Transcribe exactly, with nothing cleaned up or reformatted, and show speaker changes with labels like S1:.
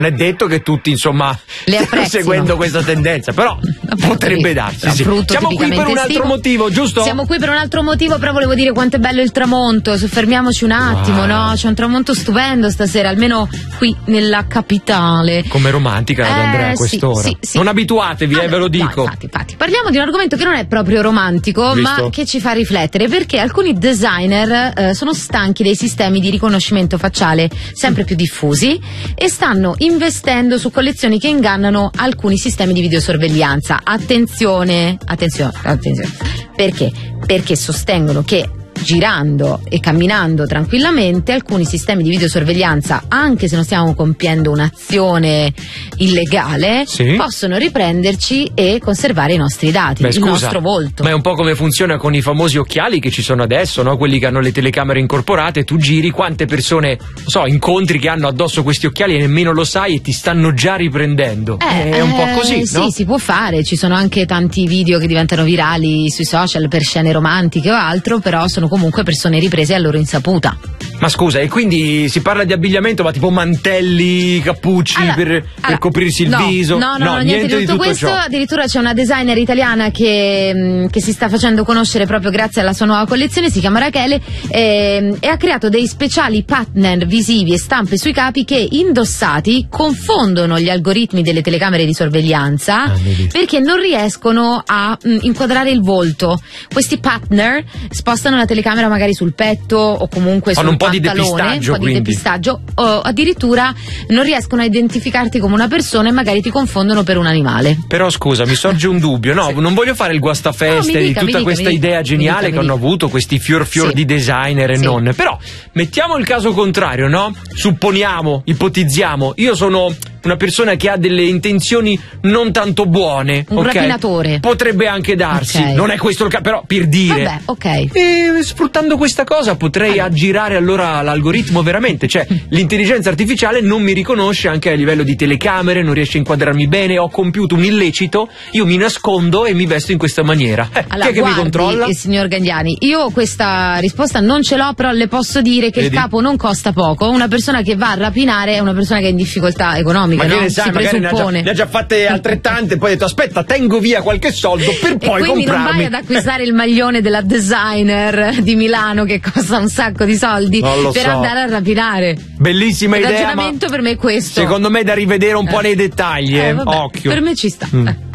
S1: non è detto che tutti, insomma, stiano seguendo questa tendenza, però vabbè, potrebbe darsi. Sì. Siamo qui per un altro
S2: estivo.
S1: motivo, giusto?
S2: Siamo qui per un altro motivo, però volevo dire quanto è bello il tramonto. Soffermiamoci un attimo, wow. no? C'è un tramonto stupendo stasera, almeno qui nella capitale.
S1: Come romantica ad Andrea a quest'ora.
S2: Sì, sì, sì.
S1: Non abituatevi,
S2: allora,
S1: eh, ve lo dico.
S2: No, infatti, infatti. Parliamo di un argomento che non è proprio romantico,
S1: Visto?
S2: ma che ci fa riflettere, perché alcuni designer eh, sono stanchi dei sistemi di riconoscimento facciale sempre più diffusi e stanno investendo su collezioni che ingannano alcuni sistemi di videosorveglianza. Attenzione, attenzione, attenzione. Perché? Perché sostengono che girando e camminando tranquillamente alcuni sistemi di videosorveglianza, anche se non stiamo compiendo un'azione illegale,
S1: sì.
S2: possono riprenderci e conservare i nostri dati,
S1: Beh,
S2: il
S1: scusa,
S2: nostro volto.
S1: Ma è un po' come funziona con i famosi occhiali che ci sono adesso, no? Quelli che hanno le telecamere incorporate, tu giri, quante persone, non so, incontri che hanno addosso questi occhiali e nemmeno lo sai e ti stanno già riprendendo.
S2: Eh,
S1: è un po' così,
S2: sì,
S1: no?
S2: si può fare, ci sono anche tanti video che diventano virali sui social per scene romantiche o altro, però sono comunque persone riprese a loro insaputa.
S1: Ma scusa, e quindi si parla di abbigliamento, ma tipo mantelli, cappucci
S2: allora,
S1: per, per
S2: allora,
S1: coprirsi il
S2: no,
S1: viso?
S2: No, no, no, niente, niente di tutto, tutto questo.
S1: Ciò.
S2: Addirittura c'è una designer italiana che, che si sta facendo conoscere proprio grazie alla sua nuova collezione, si chiama Rachele, e, e ha creato dei speciali pattern visivi e stampe sui capi che, indossati, confondono gli algoritmi delle telecamere di sorveglianza ah, perché non riescono a mh, inquadrare il volto. Questi pattern spostano la telecamera magari sul petto o comunque sul
S1: un po'
S2: pantalone,
S1: di depistaggio,
S2: un po' di
S1: quindi.
S2: depistaggio, o addirittura non riescono a identificarti come una persona e magari ti confondono per un animale.
S1: Però scusa, mi sorge un dubbio, no, sì. non voglio fare il guastafeste
S2: no,
S1: di
S2: dica,
S1: tutta
S2: dica,
S1: questa
S2: dica,
S1: idea geniale
S2: dica,
S1: che hanno
S2: dica.
S1: avuto questi fior fior
S2: sì.
S1: di designer e
S2: sì.
S1: non, però mettiamo il caso contrario, no? Supponiamo, ipotizziamo, io sono una persona che ha delle intenzioni non tanto buone,
S2: un
S1: okay?
S2: rapinatore,
S1: potrebbe anche darsi,
S2: okay.
S1: non è questo il caso, però per dire.
S2: Vabbè, ok.
S1: E sfruttando questa cosa potrei allora. aggirare allora l'algoritmo veramente, cioè l'intelligenza artificiale non mi riconosce anche a livello di telecamere, non riesce a inquadrarmi bene, ho compiuto un illecito, io mi nascondo e mi vesto in questa maniera. Eh,
S2: allora,
S1: chi è che
S2: guardi,
S1: mi controlla?
S2: Il signor Gandiani, io questa risposta non ce l'ho, però le posso dire che Vedi? il capo non costa poco. Una persona che va a rapinare è una persona che è in difficoltà economica.
S1: Ma che
S2: no?
S1: ne sai,
S2: si
S1: magari ne ha, già, ne ha già fatte altrettante, poi ha detto aspetta, tengo via qualche soldo per poi
S2: e quindi
S1: comprarmi.
S2: non vai ad acquistare il maglione della designer di Milano che costa un sacco di soldi per
S1: so.
S2: andare a rapinare.
S1: Bellissima
S2: il
S1: idea.
S2: Il ragionamento
S1: ma
S2: per me è questo.
S1: Secondo me è da rivedere un eh. po' nei dettagli, eh.
S2: eh vabbè,
S1: occhio.
S2: Per me ci sta.
S1: Mm.
S2: Eh.